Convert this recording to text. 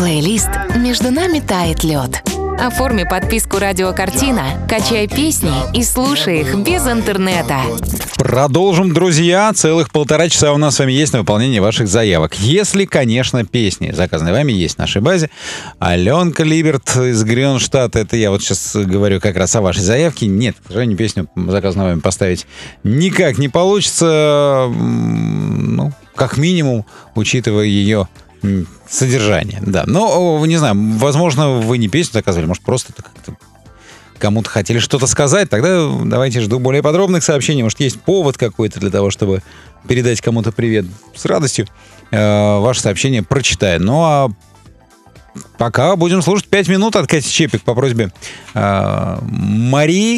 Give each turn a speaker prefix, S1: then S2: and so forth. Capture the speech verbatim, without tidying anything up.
S1: Плейлист «Между нами тает лед». Оформи подписку «Радио Картина», качай песни и слушай их без интернета.
S2: Продолжим, друзья. Целых полтора часа у нас с вами есть на выполнение ваших заявок. Если, конечно, песни, заказанные вами, есть в нашей базе. Аленка Либерт из Грюнштадта. Это я вот сейчас говорю как раз о вашей заявке. Нет, к сожалению, песню, заказанную вами, поставить никак не получится. Ну, как минимум, учитывая ее содержание. Да, но, не знаю, возможно, вы не песню заказывали, может, просто как-то кому-то хотели что-то сказать, тогда давайте жду более подробных сообщений. Может, есть повод какой-то для того, чтобы передать кому-то привет. С радостью э, ваше сообщение прочитаю. Ну, а пока будем слушать пять минут от Кати Чепик по просьбе э, Марии.